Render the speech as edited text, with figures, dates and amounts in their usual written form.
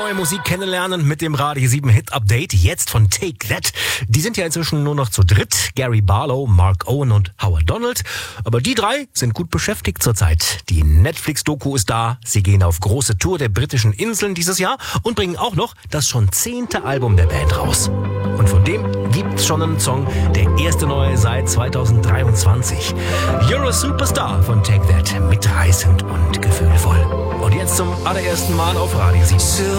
Neue Musik kennenlernen mit dem Radio 7 Hit Update. Jetzt von Take That. Die sind ja inzwischen nur noch zu dritt. Gary Barlow, Mark Owen und Howard Donald. Aber die drei sind gut beschäftigt zurzeit. Die Netflix-Doku ist da. Sie gehen auf große Tour der britischen Inseln dieses Jahr und bringen auch noch das schon 10. Album der Band raus. Und von dem gibt's schon einen Song, der erste neue seit 2023. You're a Superstar von Take That. Mitreißend und gefühlvoll. Und jetzt zum allerersten Mal auf Radio 7.